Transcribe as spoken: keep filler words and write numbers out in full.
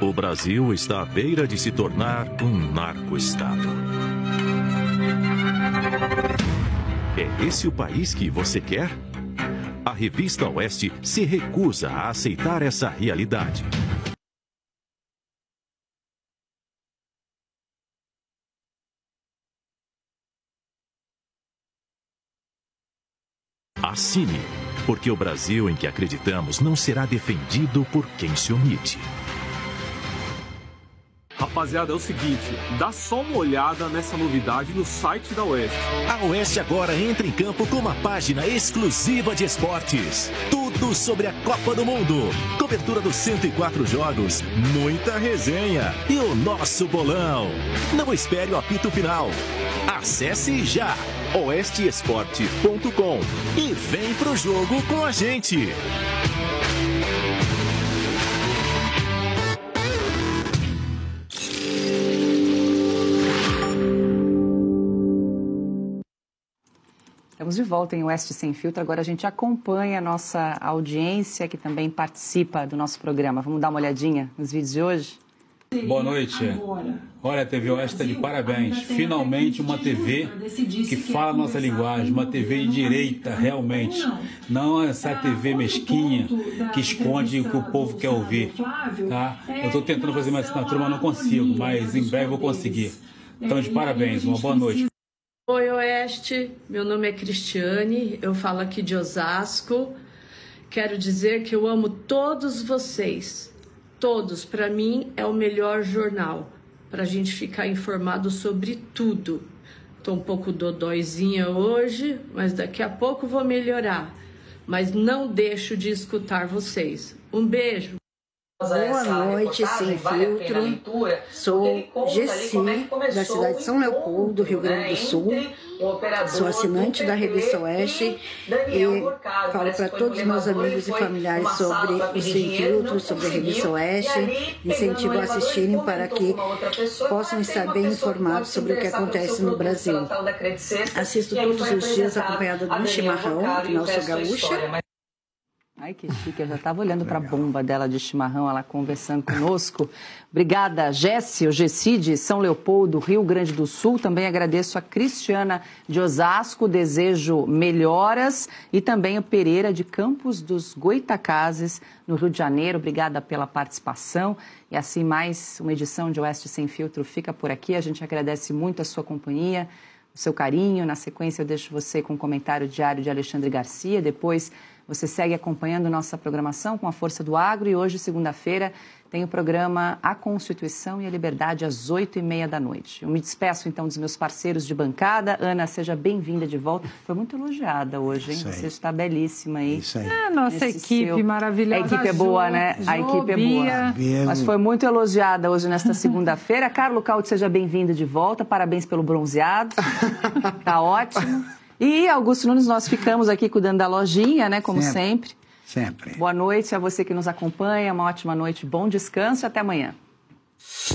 O Brasil está à beira de se tornar um narco-estado. É esse o país que você quer? A revista Oeste se recusa a aceitar essa realidade. Assine, porque o Brasil em que acreditamos não será defendido por quem se omite. Rapaziada, é o seguinte, dá só uma olhada nessa novidade no site da Oeste. A Oeste agora entra em campo com uma página exclusiva de esportes. Tudo sobre a Copa do Mundo. Cobertura dos cento e quatro jogos, muita resenha e o nosso bolão. Não espere o apito final. Acesse já oeste esporte ponto com e vem pro jogo com a gente. Estamos de volta em Oeste Sem Filtro. Agora a gente acompanha a nossa audiência, que também participa do nosso programa. Vamos dar uma olhadinha nos vídeos de hoje? Boa noite. Olha, a T V Oeste está de parabéns. Finalmente uma T V que fala a nossa linguagem, uma T V de direita, realmente. Não essa T V mesquinha que esconde o que o povo quer ouvir. Tá? Eu estou tentando fazer uma assinatura, mas não consigo, mas em breve vou conseguir. Então, de parabéns. Uma boa noite. Oi, Oeste, meu nome é Cristiane, eu falo aqui de Osasco. Quero dizer que eu amo todos vocês, todos. Para mim é o melhor jornal, para a gente ficar informado sobre tudo. Estou um pouco dodóizinha hoje, mas daqui a pouco vou melhorar. Mas não deixo de escutar vocês. Um beijo. Boa noite, Sem Filtro. Sou Gessi, da cidade de São Leopoldo, Rio Grande do Sul. Sou assinante da revista Oeste e falo para todos os meus amigos e familiares sobre o Sem Filtro, sobre a revista Oeste. Incentivo a assistirem para que possam estar bem informados sobre o que acontece no Brasil. Assisto todos os dias acompanhada de um chimarrão, que não sou gaúcha. Ai, que chique, eu já estava olhando para a bomba dela de chimarrão, ela conversando conosco. Obrigada, Gessi, o Gessi de São Leopoldo, Rio Grande do Sul. Também agradeço a Cristiana de Osasco, desejo melhoras. E também o Pereira de Campos dos Goitacazes, no Rio de Janeiro. Obrigada pela participação. E assim, mais uma edição de Oeste Sem Filtro fica por aqui. A gente agradece muito a sua companhia, o seu carinho. Na sequência, eu deixo você com o comentário diário de Alexandre Garcia. Depois, você segue acompanhando nossa programação com a Força do Agro e hoje, segunda-feira, tem o programa A Constituição e a Liberdade às oito e meia da noite. Eu me despeço, então, dos meus parceiros de bancada. Ana, seja bem-vinda de volta. Foi muito elogiada hoje, hein? Você está belíssima aí. Isso aí. É, nossa equipe seu... maravilhosa. A equipe é boa, Jo, né? Jo, a equipe é boa. Bia. Mas foi muito elogiada hoje, nesta segunda-feira. Carlos Caldi, seja bem-vindo de volta. Parabéns pelo bronzeado. Tá ótimo. E, Augusto Nunes, nós ficamos aqui cuidando da lojinha, né, como sempre. Sempre. Sempre. Boa noite a você que nos acompanha, uma ótima noite, bom descanso e até amanhã.